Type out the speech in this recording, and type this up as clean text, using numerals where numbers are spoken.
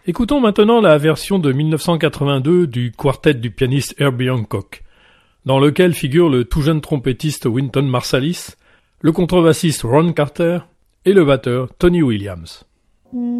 Écoutons maintenant la version de 1982 du quartet du pianiste Herbie Hancock, dans lequel figurent le tout jeune trompettiste Wynton Marsalis, le contrebassiste Ron Carter et le batteur Tony Williams.